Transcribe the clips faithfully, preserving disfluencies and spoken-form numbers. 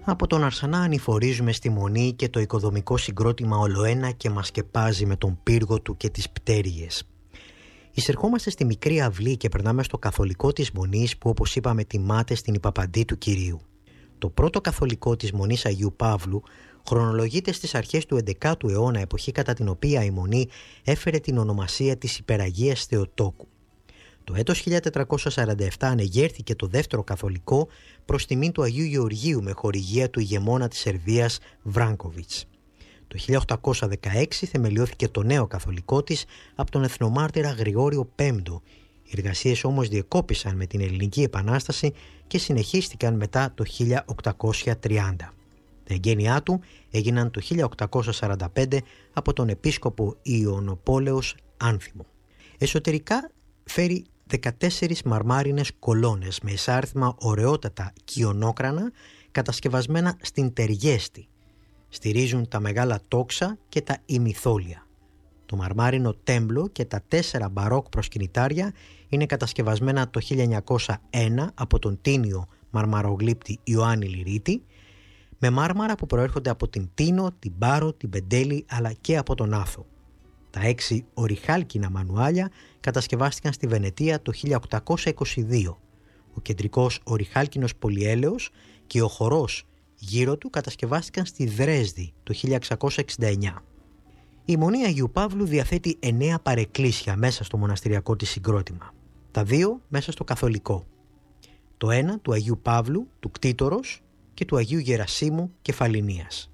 Από τον Αρσανά ανηφορίζουμε στη Μονή και το οικοδομικό συγκρότημα ολοένα και μας σκεπάζει με τον πύργο του και τις πτέρυγες. Εισερχόμαστε στη μικρή αυλή και περνάμε στο καθολικό της Μονής που, όπως είπαμε, τιμάται στην υπαπαντή του Κυρίου. Το πρώτο καθολικό της Μονής Αγίου Παύλου χρονολογείται στις αρχές του έντεκατου αιώνα, εποχή κατά την οποία η Μονή έφερε την ονομασία της Υπεραγίας Θεοτόκου. Το έτος χίλια τετρακόσια σαράντα επτά ανεγέρθηκε το δεύτερο καθολικό προς τιμήν του Αγίου Γεωργίου με χορηγία του ηγεμόνα της Σερβίας Βράνκοβιτς. Το χίλια οκτακόσια δεκαέξι θεμελιώθηκε το νέο καθολικό της από τον εθνομάρτυρα Γρηγόριο Πέμπτο. Οι εργασίες όμως διεκόπησαν με την Ελληνική Επανάσταση και συνεχίστηκαν μετά το χίλια οκτακόσια τριάντα. Τα εγγένειά του έγιναν το χίλια οκτακόσια σαράντα πέντε από τον επίσκοπο Ιωνοπόλεως Άνθιμο. Εσωτερικά φέρει δεκατέσσερις μαρμάρινες κολόνες με εισάριθμα ωραιότατα κιονόκρανα κατασκευασμένα στην Τεργέστη. Στηρίζουν τα μεγάλα τόξα και τα ημιθόλια. Το μαρμάρινο τέμπλο και τα τέσσερα μπαρόκ προσκυνητάρια είναι κατασκευασμένα το χίλια εννιακόσια ένα από τον τίνιο μαρμαρογλύπτη Ιωάννη Λυρίτη, με μάρμαρα που προέρχονται από την Τίνο, την Πάρο, την Πεντέλη αλλά και από τον Άθο. Τα έξι οριχάλκινα μανουάλια κατασκευάστηκαν στη Βενετία το χίλια οκτακόσια είκοσι δύο. Ο κεντρικός οριχάλκινος πολυέλαιος και ο χορός γύρω του κατασκευάστηκαν στη Δρέσδη το χίλια εξακόσια εξήντα εννιά. Η Μονή Αγίου Παύλου διαθέτει εννέα παρεκκλήσια μέσα στο μοναστηριακό της συγκρότημα. Τα δύο μέσα στο καθολικό. Το ένα του Αγίου Παύλου, του Κτήτορος και του Αγίου Γερασίμου Κεφαλινίας.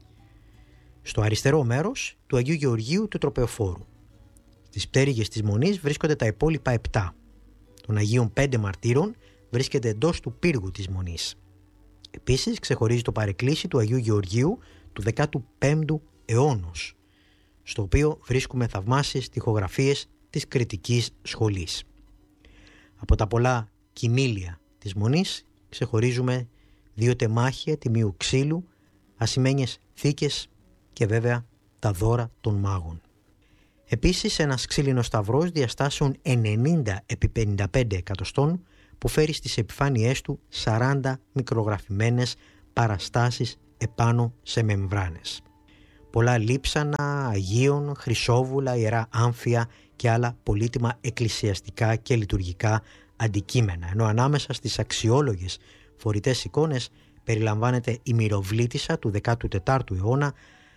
Στο αριστερό μέρος του Αγίου Γεωργίου του Τροπεοφόρου. Στις πτέρυγες της Μονής βρίσκονται τα υπόλοιπα επτά. Των Αγίων Πέντε Μαρτύρων βρίσκεται εντός του πύργου της Μονής. Επίσης ξεχωρίζει το παρεκκλήσι του Αγίου Γεωργίου του δέκατου πέμπτου αιώνος, στο οποίο βρίσκουμε θαυμάσιες τοιχογραφίες της Κρητικής Σχολής. Από τα πολλά κοιμήλια της Μονής ξεχωρίζουμε δύο τεμάχια τιμίου ξύλου, ασημένιες θήκες και βέβαια τα δώρα των μάγων. Επίσης ένας ξύλινος σταυρός διαστάσεων ενενήντα επί πενήντα πέντε εκατοστών που φέρει στις επιφάνειές του σαράντα μικρογραφημένες παραστάσεις επάνω σε μεμβράνες. Πολλά λείψανα, αγίων, χρυσόβουλα, ιερά άμφια και άλλα πολύτιμα εκκλησιαστικά και λειτουργικά αντικείμενα, ενώ ανάμεσα στις αξιόλογες φορητές εικόνες περιλαμβάνεται η μυροβλήτισσα του δέκατου τετάρτου αιώνα,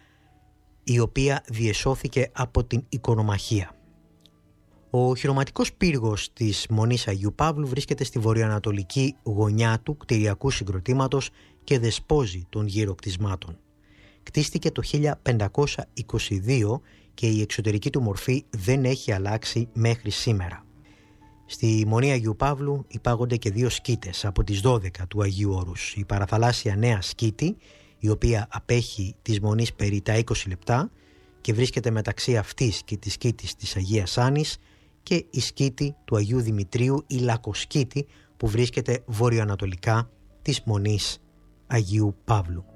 η οποία διεσώθηκε από την οικονομαχία. Ο χειροματικός πύργος της Μονής Αγίου Παύλου βρίσκεται στη βορειοανατολική γωνιά του κτηριακού συγκροτήματος και δεσπόζει των γύρω κτισμάτων. Κτίστηκε το χίλια πεντακόσια είκοσι δύο και η εξωτερική του μορφή δεν έχει αλλάξει μέχρι σήμερα. Στη Μονή Αγίου Παύλου υπάγονται και δύο σκήτες από τις δώδεκα του Αγίου Όρους. Η παραθαλάσσια νέα σκήτη, η οποία απέχει της Μονής περί τα είκοσι λεπτά και βρίσκεται μεταξύ αυτής και της σκήτης της Αγίας Άννης, και η σκήτη του Αγίου Δημητρίου, η Λακοσκήτη, που βρίσκεται βορειοανατολικά της Μονής Αγίου Παύλου.